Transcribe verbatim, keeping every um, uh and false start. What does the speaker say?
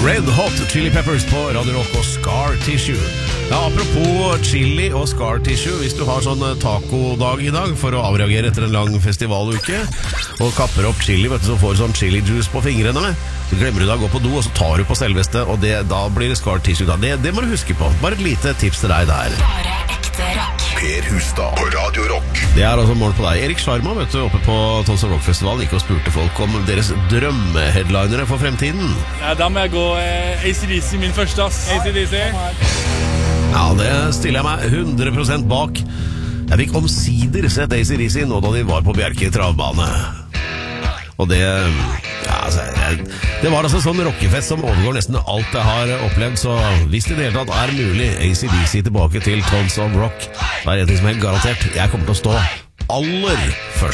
Red Hot Chili Peppers på Radio Rock og Scar Tissue. Ja, apropos chili og Scar Tissue, hvis du har sånn tacodag i dag for å avreagere etter en lang festivaluke, og kapper opp chili, vet du, så får du sånn chili juice på fingrene, så glemmer du da å gå på do, og så tar du på selveste, og det, da blir det Scar Tissue da. Det, det må du huske på. Bare et lite tips til deg der. Bare ekte rock. Per Hustad på Radio Rock. Det er altså morgen på deg. Erik Sharma, vet du, oppe på Tons of Rock Festival, gikk og spurte folk om deres drømmeheadlinere for fremtiden. Ja, da må jeg gå eh, A C D C min første, ass. A C D C. Ja, det stiller jeg meg hundre prosent bak. Jeg fikk omsider sett A C D C nå da de var på Bjerke travbane. Og det, ja, altså, jeg, det var altså sånn rockefest som overgår nesten alt jeg har opplevd. Så hvis det i det hele tatt er mulig, A C D C tilbake til Tons of Rock, da er det en ting som er helt garantert. Jeg kommer til å stå aller først.